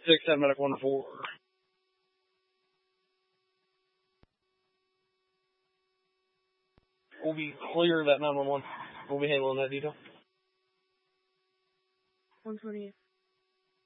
6, 10, medic 1-4. We'll be clear of that 911. We'll be handling that detail. 128.